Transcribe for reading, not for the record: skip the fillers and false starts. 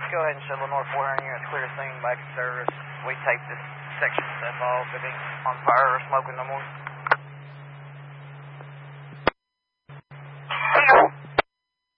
go ahead and shuttle North 400 units, clear the scene, back in service. We tape this section stuff off. It ain't on fire or smoking no more.